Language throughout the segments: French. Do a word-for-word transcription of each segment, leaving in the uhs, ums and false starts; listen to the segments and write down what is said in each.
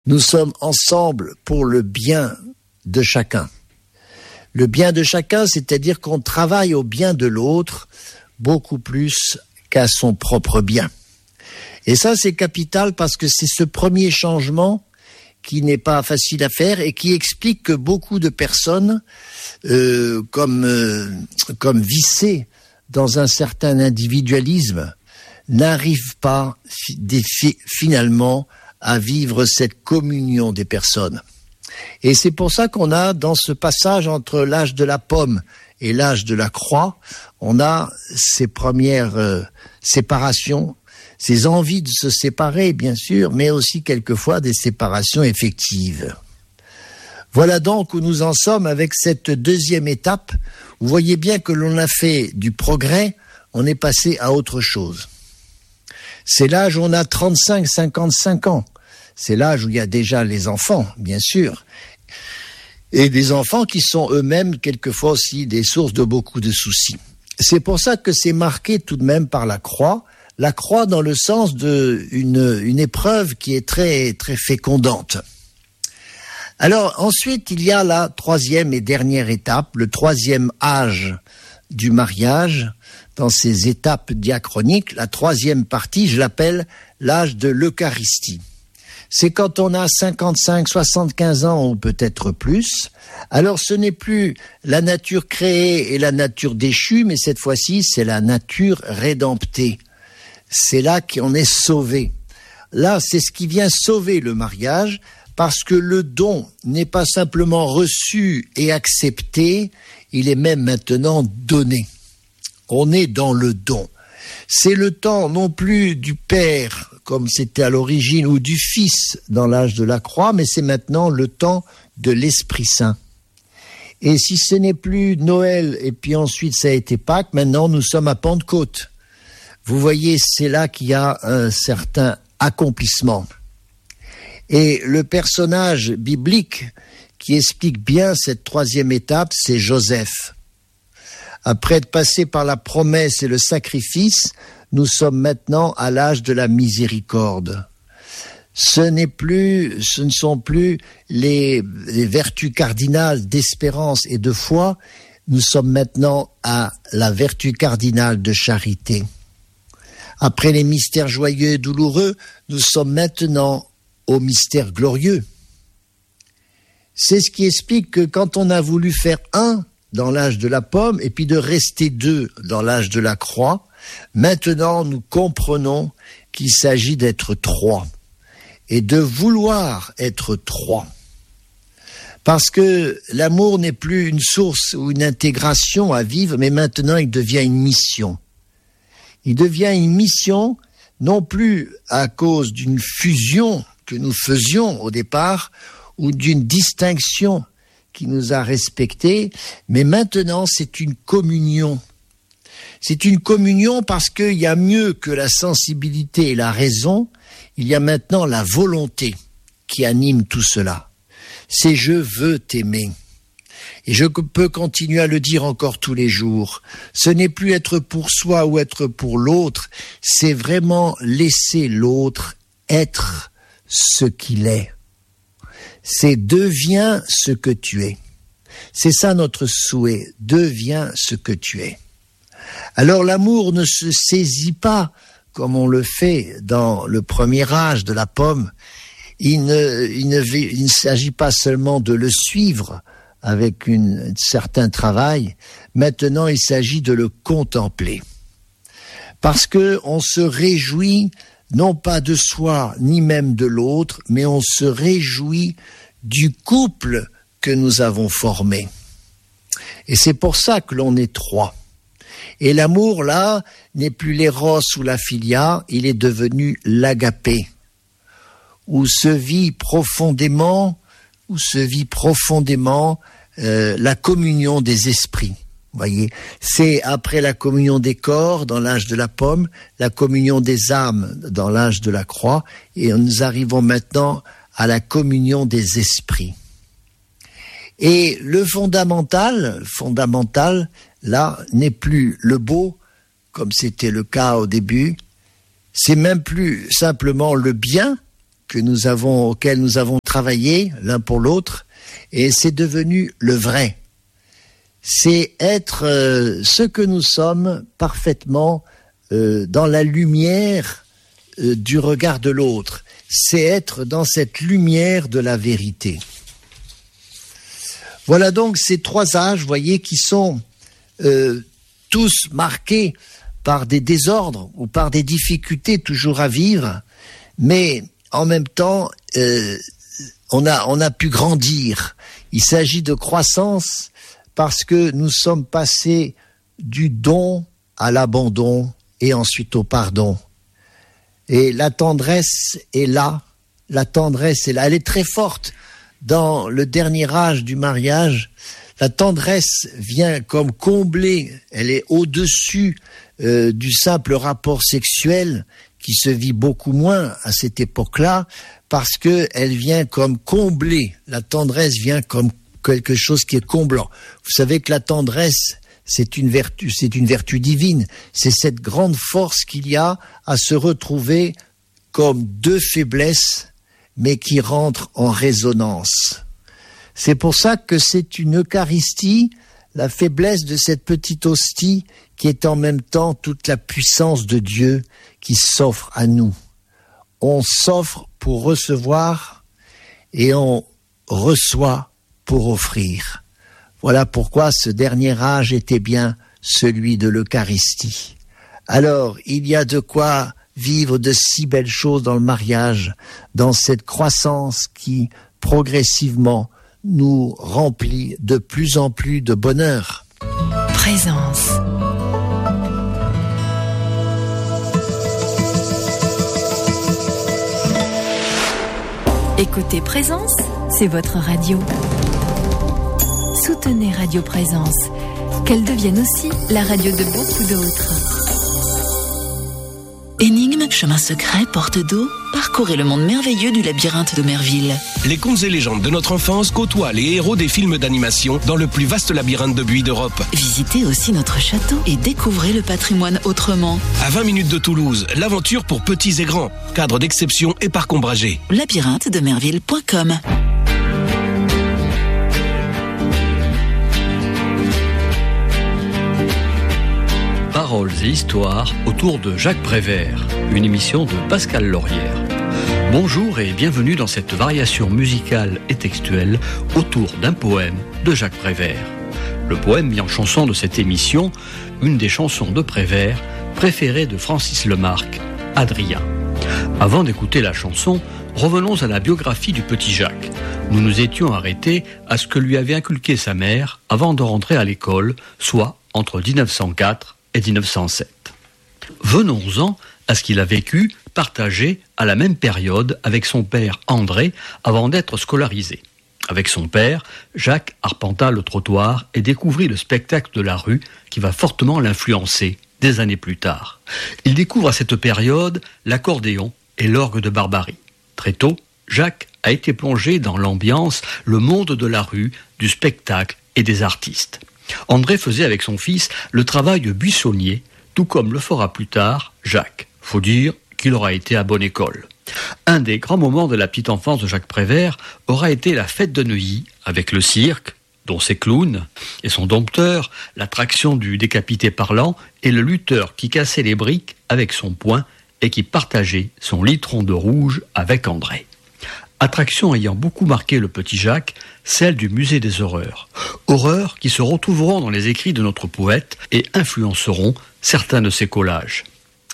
Nous sommes ensemble pour le bien de chacun. Le bien de chacun, c'est-à-dire qu'on travaille au bien de l'autre beaucoup plus qu'à son propre bien. Et ça, c'est capital parce que c'est ce premier changement qui n'est pas facile à faire et qui explique que beaucoup de personnes, euh, comme, euh, comme vissées dans un certain individualisme, n'arrivent pas fi- finalement à vivre cette communion des personnes. Et c'est pour ça qu'on a, dans ce passage entre l'âge de la pomme et l'âge de la croix, on a ces premières euh, séparations, ces envies de se séparer, bien sûr, mais aussi quelquefois des séparations effectives. Voilà donc où nous en sommes avec cette deuxième étape. Vous voyez bien que l'on a fait du progrès, on est passé à autre chose. C'est l'âge où on a trente-cinq, cinquante-cinq ans. C'est l'âge où il y a déjà les enfants, bien sûr. Et des enfants qui sont eux-mêmes quelquefois aussi des sources de beaucoup de soucis. C'est pour ça que c'est marqué tout de même par la croix. La croix dans le sens d'une une épreuve qui est très, très fécondante. Alors ensuite, il y a la troisième et dernière étape, le troisième âge du mariage. Dans ces étapes diachroniques, la troisième partie, je l'appelle l'âge de l'Eucharistie. C'est quand on a cinquante-cinq, soixante-quinze ans ou peut-être plus. Alors ce n'est plus la nature créée et la nature déchue, mais cette fois-ci, c'est la nature rédemptée. C'est là qu'on est sauvé. Là, c'est ce qui vient sauver le mariage, parce que le don n'est pas simplement reçu et accepté, il est même maintenant donné. On est dans le don. C'est le temps non plus du Père, comme c'était à l'origine, ou du Fils dans l'âge de la croix, mais c'est maintenant le temps de l'Esprit Saint. Et si ce n'est plus Noël, et puis ensuite ça a été Pâques, maintenant nous sommes à Pentecôte. Vous voyez, c'est là qu'il y a un certain accomplissement. Et le personnage biblique qui explique bien cette troisième étape, c'est Joseph. Après être passé par la promesse et le sacrifice, nous sommes maintenant à l'âge de la miséricorde. Ce n'est plus, ce ne sont plus les, les vertus cardinales d'espérance et de foi. Nous sommes maintenant à la vertu cardinale de charité. Après les mystères joyeux et douloureux, nous sommes maintenant au mystère glorieux. C'est ce qui explique que quand on a voulu faire un dans l'âge de la pomme, et puis de rester deux dans l'âge de la croix, maintenant nous comprenons qu'il s'agit d'être trois, et de vouloir être trois. Parce que l'amour n'est plus une source ou une intégration à vivre, mais maintenant il devient une mission. Il devient une mission, non plus à cause d'une fusion que nous faisions au départ, ou d'une distinction qui nous a respectés, mais maintenant c'est une communion. C'est une communion parce qu'il y a mieux que la sensibilité et la raison, il y a maintenant la volonté qui anime tout cela. C'est « je veux t'aimer ». Et je peux continuer à le dire encore tous les jours. Ce n'est plus être pour soi ou être pour l'autre, c'est vraiment laisser l'autre être ce qu'il est. C'est « deviens ce que tu es ». C'est ça notre souhait, deviens ce que tu es. Alors l'amour ne se saisit pas comme on le fait dans le premier âge de la pomme. Il ne, il ne, il ne s'agit pas seulement de le suivre avec une, un certain travail. Maintenant, il s'agit de le contempler. Parce que on se réjouit non pas de soi, ni même de l'autre, mais on se réjouit du couple que nous avons formé. Et c'est pour ça que l'on est trois. Et l'amour, là, n'est plus l'éros ou la philia, il est devenu l'agapé, où se vit profondément, où se vit profondément euh, la communion des esprits. Voyez, c'est après la communion des corps dans l'âge de la pomme, la communion des âmes dans l'âge de la croix, et nous arrivons maintenant à la communion des esprits. Et le fondamental, fondamental, là, n'est plus le beau, comme c'était le cas au début, c'est même plus simplement le bien, que nous avons, auquel nous avons travaillé l'un pour l'autre, et c'est devenu le vrai. C'est être euh, ce que nous sommes parfaitement euh, dans la lumière euh, du regard de l'autre. C'est être dans cette lumière de la vérité. Voilà donc ces trois âges, vous voyez, qui sont euh, tous marqués par des désordres ou par des difficultés toujours à vivre, mais en même temps, euh, on a, on a pu grandir. Il s'agit de croissance parce que nous sommes passés du don à l'abandon et ensuite au pardon. Et la tendresse est là, la tendresse est là, elle est très forte dans le dernier âge du mariage. La tendresse vient comme combler, elle est au-dessus euh, du simple rapport sexuel qui se vit beaucoup moins à cette époque-là, parce que elle vient comme combler, la tendresse vient comme quelque chose qui est comblant. Vous savez que la tendresse, c'est une vertu, c'est une vertu divine. C'est cette grande force qu'il y a à se retrouver comme deux faiblesses, mais qui rentrent en résonance. C'est pour ça que c'est une Eucharistie, la faiblesse de cette petite hostie, qui est en même temps toute la puissance de Dieu qui s'offre à nous. On s'offre pour recevoir et on reçoit pour offrir. Voilà pourquoi ce dernier âge était bien celui de l'Eucharistie. Alors, il y a de quoi vivre de si belles choses dans le mariage, dans cette croissance qui, progressivement, nous remplit de plus en plus de bonheur. Présence. Écoutez Présence, c'est votre radio. Soutenez Radio Présence, qu'elle devienne aussi la radio de beaucoup d'autres. Énigmes, chemins secrets, portes d'eau, parcourez le monde merveilleux du labyrinthe de Merville. Les contes et légendes de notre enfance côtoient les héros des films d'animation dans le plus vaste labyrinthe de buis d'Europe. Visitez aussi notre château et découvrez le patrimoine autrement. À vingt minutes de Toulouse, l'aventure pour petits et grands. Cadre d'exception et parc ombragé. labyrinthe de merville point com. Paroles et histoires autour de Jacques Prévert, une émission de Pascal Laurière. Bonjour et bienvenue dans cette variation musicale et textuelle autour d'un poème de Jacques Prévert. Le poème mis en chanson de cette émission, une des chansons de Prévert préférées de Francis Lemarque, Adrien. Avant d'écouter la chanson, revenons à la biographie du petit Jacques. Nous nous étions arrêtés à ce que lui avait inculqué sa mère avant de rentrer à l'école, soit entre dix-neuf cent quatre et dix-neuf cent sept. Venons-en à ce qu'il a vécu, partagé à la même période avec son père André avant d'être scolarisé. Avec son père, Jacques arpenta le trottoir et découvrit le spectacle de la rue qui va fortement l'influencer des années plus tard. Il découvre à cette période l'accordéon et l'orgue de Barbarie. Très tôt, Jacques a été plongé dans l'ambiance, le monde de la rue, du spectacle et des artistes. André faisait avec son fils le travail de buissonnier, tout comme le fera plus tard Jacques. Faut dire qu'il aura été à bonne école. Un des grands moments de la petite enfance de Jacques Prévert aura été la fête de Neuilly, avec le cirque, dont ses clowns, et son dompteur, l'attraction du décapité parlant, et le lutteur qui cassait les briques avec son poing et qui partageait son litron de rouge avec André. Attraction ayant beaucoup marqué le petit Jacques, celle du musée des horreurs. Horreurs qui se retrouveront dans les écrits de notre poète et influenceront certains de ses collages.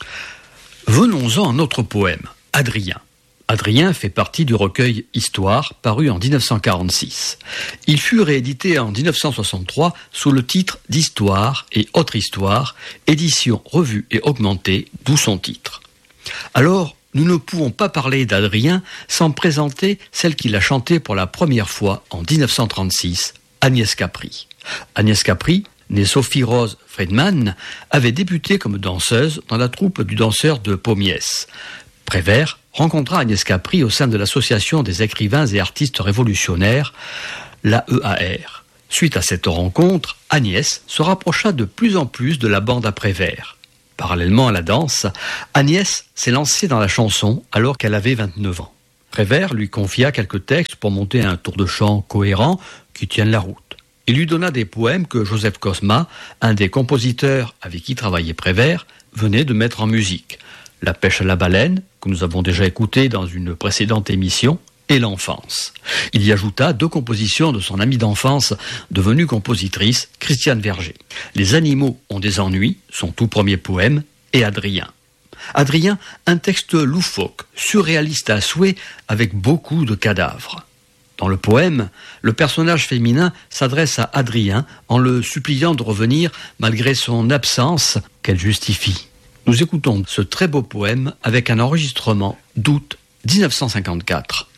Venons-en à notre poème, Adrien. Adrien fait partie du recueil Histoire, paru en dix-neuf cent quarante-six. Il fut réédité en dix-neuf cent soixante-trois sous le titre d'Histoire et Autre Histoire, édition revue et augmentée, d'où son titre. Alors, nous ne pouvons pas parler d'Adrien sans présenter celle qu'il a chantée pour la première fois en dix-neuf cent trente-six, Agnès Capri. Agnès Capri, née Sophie Rose Friedman, avait débuté comme danseuse dans la troupe du danseur de Pommiès. Prévert rencontra Agnès Capri au sein de l'association des écrivains et artistes révolutionnaires, l'A E A R. Suite à cette rencontre, Agnès se rapprocha de plus en plus de la bande à Prévert. Parallèlement à la danse, Agnès s'est lancée dans la chanson alors qu'elle avait vingt-neuf ans. Prévert lui confia quelques textes pour monter un tour de chant cohérent qui tienne la route. Il lui donna des poèmes que Joseph Cosma, un des compositeurs avec qui travaillait Prévert, venait de mettre en musique. La pêche à la baleine, que nous avons déjà écouté dans une précédente émission, et l'enfance. Il y ajouta deux compositions de son amie d'enfance, devenue compositrice, Christiane Verger. Les animaux ont des ennuis, son tout premier poème, et Adrien. Adrien, un texte loufoque, surréaliste à souhait, avec beaucoup de cadavres. Dans le poème, le personnage féminin s'adresse à Adrien en le suppliant de revenir malgré son absence qu'elle justifie. Nous écoutons ce très beau poème avec un enregistrement d'août dix-neuf cent cinquante-quatre.